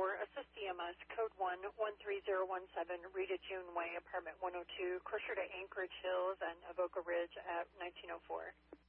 assist EMS, code 13017, Rita June Way, apartment 102, closer to Anchorage Hills and Avoca Ridge at 1904.